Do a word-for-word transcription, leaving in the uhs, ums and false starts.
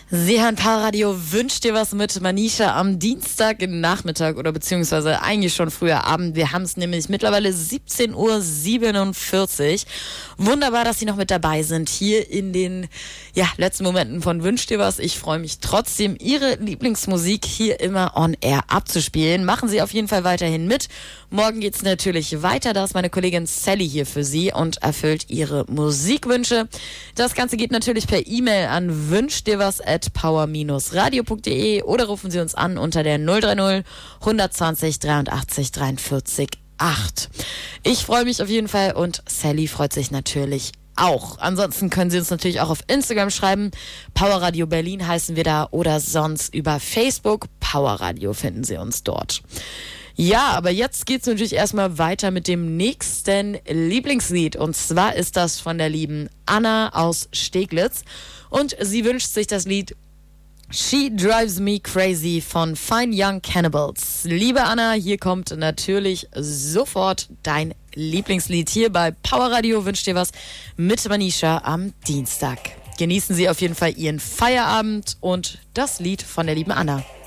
Sie hören Powerradio, wünscht dir was mit Manisha am Dienstagnachmittag oder beziehungsweise eigentlich schon früher Abend. Wir haben es nämlich mittlerweile siebzehn Uhr siebenundvierzig. Wunderbar, dass Sie noch mit dabei sind hier in den ja, letzten Momenten von Wünscht dir was. Ich freue mich trotzdem, Ihre Lieblingsmusik hier immer on air abzuspielen. Machen Sie auf jeden Fall weiterhin mit. Morgen geht's natürlich weiter. Da ist meine Kollegin Sally hier für Sie und erfüllt Ihre Musikwünsche. Das Ganze geht natürlich per E-Mail an wünscht dir was at power Bindestrich radio punkt de oder rufen Sie uns an unter der null drei null hundertzwanzig dreiundachtzig dreiundvierzig acht. Ich freue mich auf jeden Fall und Sally freut sich natürlich auch. Ansonsten können Sie uns natürlich auch auf Instagram schreiben. Powerradio Berlin heißen wir da oder sonst über Facebook. Powerradio finden Sie uns dort. Ja, aber jetzt geht's natürlich erstmal weiter mit dem nächsten Lieblingslied. Und zwar ist das von der lieben Anna aus Steglitz. Und sie wünscht sich das Lied She Drives Me Crazy von Fine Young Cannibals. Liebe Anna, hier kommt natürlich sofort dein Lieblingslied hier bei Powerradio. Wünscht dir was mit Manisha am Dienstag. Genießen Sie auf jeden Fall Ihren Feierabend und das Lied von der lieben Anna.